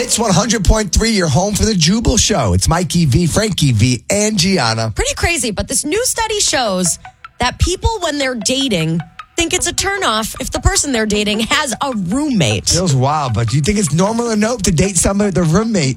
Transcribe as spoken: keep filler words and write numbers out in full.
Hits one hundred point three, your home for the Jubal Show. It's Mikey V, Frankie V, and Gianna. Pretty crazy, but this new study shows that people, when they're dating, think it's a turnoff if the person they're dating has a roommate. Feels wild, but do you think it's normal or nope to date somebody with a roommate?